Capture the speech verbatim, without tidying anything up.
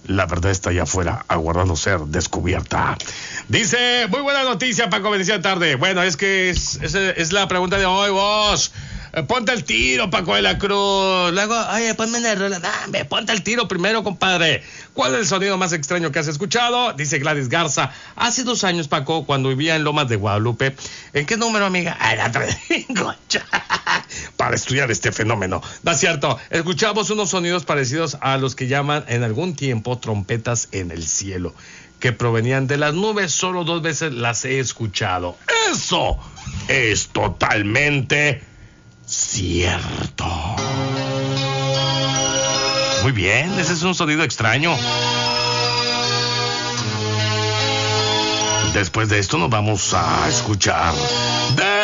La verdad está allá afuera, aguardando ser descubierta. Dice, muy buena noticia, Paco, bendición tarde. Bueno, es que es, es, es la pregunta de hoy, vos. Eh, ponte el tiro, Paco de la Cruz. Luego, oye, ponme una rola. Dame, ponte el tiro primero, compadre. ¿Cuál es el sonido más extraño que has escuchado? Dice Gladys Garza. Hace dos años, Paco, cuando vivía en Lomas de Guadalupe. ¿En qué número, amiga? Ah, la concha. Para estudiar este fenómeno. No es cierto. Escuchamos unos sonidos parecidos a los que llaman en algún tiempo trompetas en el cielo, que provenían de las nubes. Solo dos veces las he escuchado. Eso es totalmente cierto. Muy bien, ese es un sonido extraño. Después de esto nos vamos a escuchar de